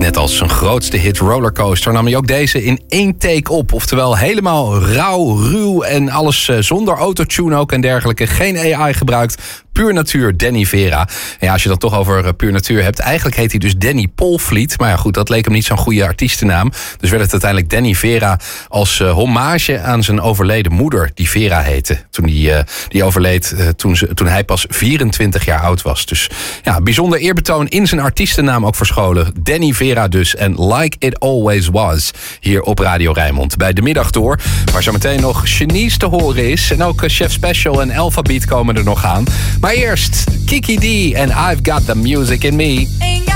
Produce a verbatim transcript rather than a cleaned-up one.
Net als zijn grootste hit Rollercoaster nam hij ook deze in één take op. Oftewel helemaal rauw, ruw en alles zonder autotune ook en dergelijke. Geen A I gebruikt. Puur natuur, Danny Vera. En ja, als je dan toch over uh, puur natuur hebt... eigenlijk heet hij dus Danny Polvliet. Maar ja, goed, dat leek hem niet zo'n goede artiestennaam. Dus werd het uiteindelijk Danny Vera als uh, hommage aan zijn overleden moeder... die Vera heette. Toen die, uh, die overleed uh, toen, ze, toen hij pas vierentwintig jaar oud was. Dus ja, bijzonder eerbetoon in zijn artiestennaam ook verscholen. Danny Vera dus en Like It Always Was. Hier op Radio Rijnmond bij De Middag Door. Waar zo meteen nog Shanice te horen is. En ook uh, Chef Special en Alphabeat komen er nog aan. Maar eerst Kiki D en I've Got The Music In Me.